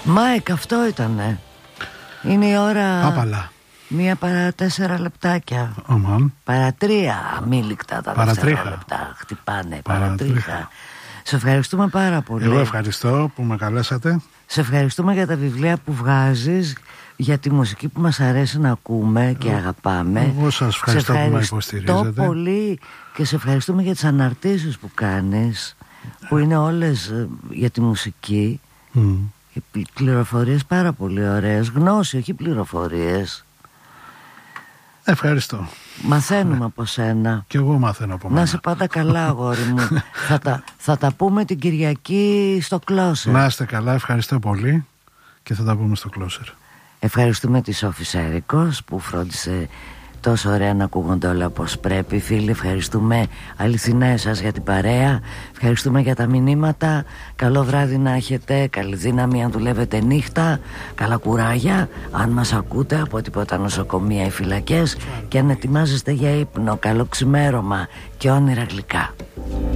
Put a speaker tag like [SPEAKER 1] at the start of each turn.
[SPEAKER 1] Μάικ, αυτό ήτανε. Είναι η ώρα.
[SPEAKER 2] Πάπαλα.
[SPEAKER 1] 1 παρά 4 λεπτάκια. Παρά 3 αμήλικτα τα δευτερόλεπτα. Χτυπάνε. Παρατρίχα. Σε ευχαριστούμε πάρα πολύ.
[SPEAKER 2] Εγώ ευχαριστώ που με καλέσατε.
[SPEAKER 1] Σε ευχαριστούμε για τα βιβλία που βγάζεις, για τη μουσική που μας αρέσει να ακούμε και αγαπάμε.
[SPEAKER 2] Εγώ σας ευχαριστώ που με υποστηρίζετε.
[SPEAKER 1] Σε ευχαριστώ πολύ και σε ευχαριστούμε για τις αναρτήσεις που κάνεις, που είναι όλες για τη μουσική. Πληροφορίες πάρα πολύ ωραίες. Γνώση, όχι πληροφορίες.
[SPEAKER 2] Ευχαριστώ.
[SPEAKER 1] Μαθαίνουμε από σένα.
[SPEAKER 2] Κι εγώ μαθαίνω από μένα.
[SPEAKER 1] Να είσαι πάντα καλά, αγόρι μου. θα τα πούμε την Κυριακή στο Closer.
[SPEAKER 2] Να είστε καλά, ευχαριστώ πολύ. Και θα τα πούμε στο Closer.
[SPEAKER 1] Ευχαριστούμε τη Σόφη Σέρικος που φρόντισε τόσο ωραία να ακούγονται όλα όπως πρέπει. Φίλοι, ευχαριστούμε αληθινά εσάς για την παρέα. Ευχαριστούμε για τα μηνύματα. Καλό βράδυ να έχετε. Καλή δύναμη αν δουλεύετε νύχτα. Καλά κουράγια αν μας ακούτε από τίποτα νοσοκομεία ή φυλακές. Και αν ετοιμάζεστε για ύπνο, καλό ξημέρωμα και όνειρα γλυκά.